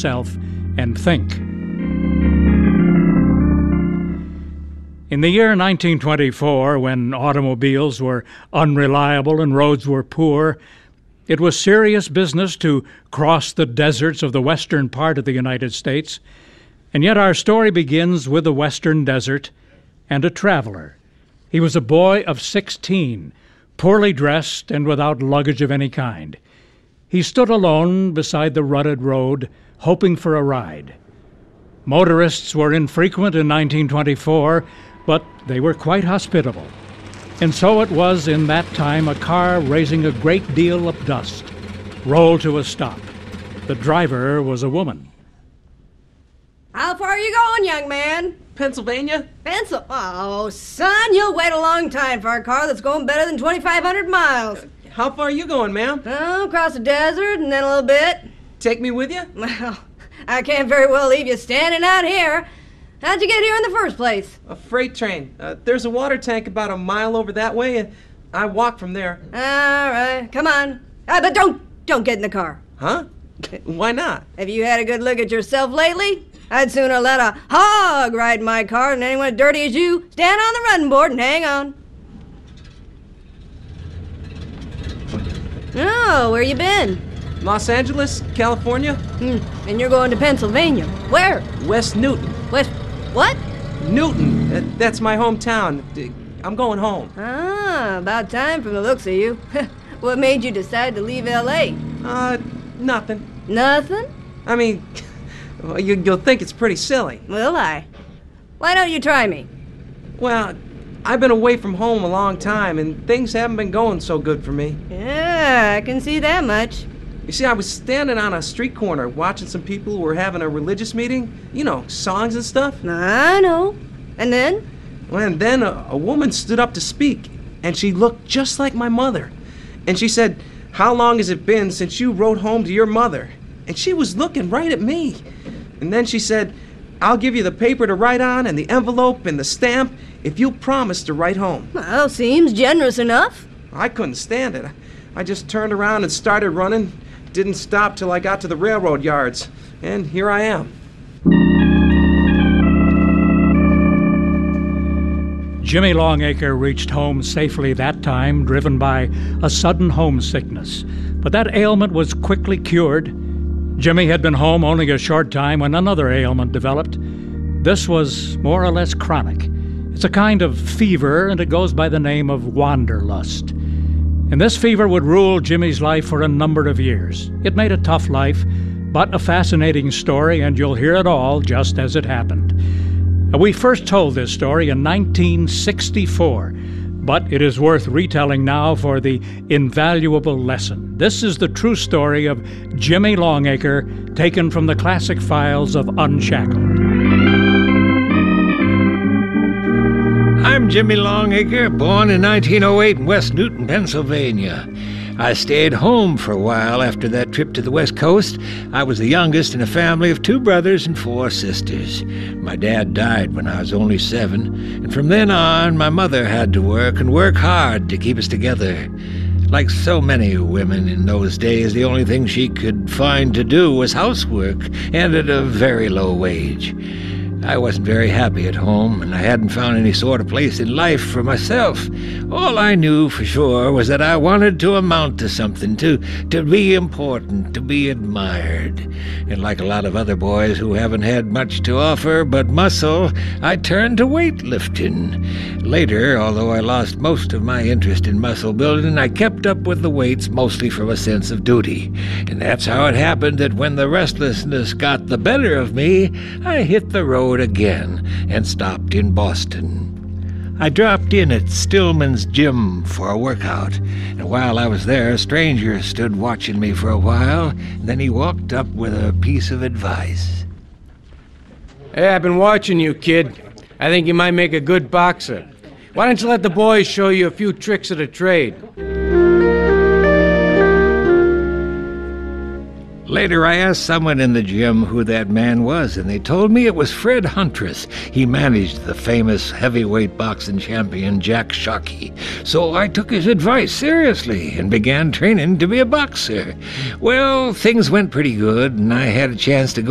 yourself and think. In the year 1924, when automobiles were unreliable and roads were poor, it was serious business to cross the deserts of the western part of the United States. And yet our story begins with the western desert and a traveler. He was a boy of 16, poorly dressed and without luggage of any kind. He stood alone beside the rutted road, hoping for a ride. Motorists were infrequent in 1924, but they were quite hospitable. And so it was in that time a car raising a great deal of dust rolled to a stop. The driver was a woman. How far are you going, young man? Pennsylvania? Oh, son, you'll wait a long time for a car that's going better than 2,500 miles. How far are you going, ma'am? Oh, across the desert and then a little bit. Take me with you? Well, I can't very well leave you standing out here. How'd you get here in the first place? A freight train. There's a water tank about a mile over that way, and I walk from there. All right, come on. But don't get in the car. Huh? Why not? Have you had a good look at yourself lately? I'd sooner let a hog ride my car than anyone as dirty as you stand on the running board and hang on. Oh, where you been? Los Angeles, California? And you're going to Pennsylvania. Where? West Newton. West... what? Newton. That's my hometown. I'm going home. Ah, about time from the looks of you. What made you decide to leave L.A.? Nothing. Nothing? I mean, you'll think it's pretty silly. Will I? Why don't you try me? Well, I've been away from home a long time, and things haven't been going so good for me. Yeah, I can see that much. You see, I was standing on a street corner watching some people who were having a religious meeting. You know, songs and stuff. I know. And then? Well, and then a woman stood up to speak, and she looked just like my mother. And she said, "How long has it been since you wrote home to your mother?" And she was looking right at me. And then she said, "I'll give you the paper to write on and the envelope and the stamp if you'll promise to write home." Well, seems generous enough. I couldn't stand it. I just turned around and started running. Didn't stop till I got to the railroad yards. And here I am. Jimmy Longacre reached home safely that time, driven by a sudden homesickness. But that ailment was quickly cured. Jimmy had been home only a short time when another ailment developed. This was more or less chronic. It's a kind of fever, and it goes by the name of wanderlust. And this fever would rule Jimmy's life for a number of years. It made a tough life, but a fascinating story, and you'll hear it all just as it happened. We first told this story in 1964, but it is worth retelling now for the invaluable lesson. This is the true story of Jimmy Longacre, taken from the classic files of Unshackled. I'm Jimmy Longacre, born in 1908 in West Newton, Pennsylvania. I stayed home for a while after that trip to the West Coast. I was the youngest in a family of 2 brothers and 4 sisters. My dad died when I was only 7, and from then on, my mother had to work and work hard to keep us together. Like so many women in those days, the only thing she could find to do was housework, and at a very low wage. I wasn't very happy at home, and I hadn't found any sort of place in life for myself. All I knew for sure was that I wanted to amount to something, to be important, to be admired. And like a lot of other boys who haven't had much to offer but muscle, I turned to weightlifting. Later, although I lost most of my interest in muscle building, I kept up with the weights mostly from a sense of duty. And that's how it happened that when the restlessness got the better of me, I hit the road again and stopped in Boston. I dropped in at Stillman's gym for a workout, and while I was there, a stranger stood watching me for a while, and then he walked up with a piece of advice. Hey, I've been watching you, kid. I think you might make a good boxer. Why don't you let the boys show you a few tricks of the trade? Later, I asked someone in the gym who that man was, and they told me it was Fred Huntress. He managed the famous heavyweight boxing champion Jack Shockey. So I took his advice seriously and began training to be a boxer. Well, things went pretty good, and I had a chance to go